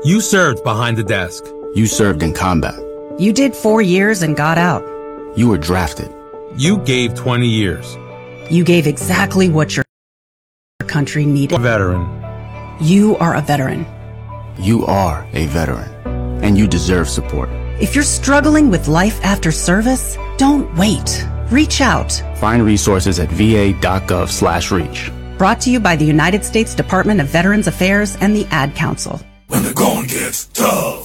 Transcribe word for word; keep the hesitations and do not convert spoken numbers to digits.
You served behind the desk. You served in combat. You did four years and got out. You were drafted. You gave twenty years. You gave exactly what your country needed. A veteran. You are a veteran. You are a veteran, and you deserve support. If you're struggling with life after service, don't wait. Reach out. Find resources at va.gov slash reach. Brought to you by the United States Department of Veterans Affairs and the Ad Council. When the going gets tough.